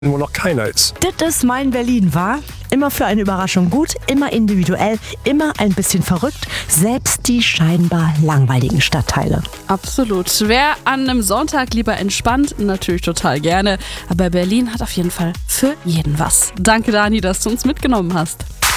wo noch keiner ist. Das ist mein Berlin, wa? Immer für eine Überraschung gut, immer individuell, immer ein bisschen verrückt, selbst die scheinbar langweiligen Stadtteile. Absolut. Wer an einem Sonntag lieber entspannt, natürlich total gerne. Aber Berlin hat auf jeden Fall für jeden was. Danke, Dani, dass du uns mitgenommen hast.